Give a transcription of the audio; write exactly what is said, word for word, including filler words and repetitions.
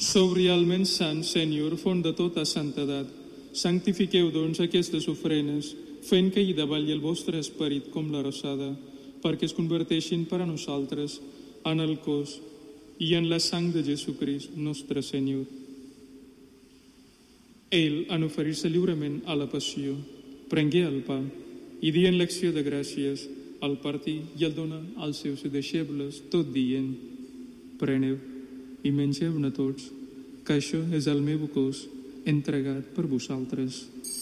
Sou realment sant, Senyor, font de tota santedat. Santifiqueu, doncs, aquestes ofrenes, fent que hi davalli el vostre esperit com la rosada, perquè es converteixin per a nosaltres en el cos i en la sang de Jesucrist, nostre Senyor. Ell, en oferir-se lliurement a la passió, prengué el pa i dient l'acció de gràcies, el partí i el dona als seus deixebles, tot dient: preneu i mengeu-ne tots, que això és el meu cos entregat per vosaltres.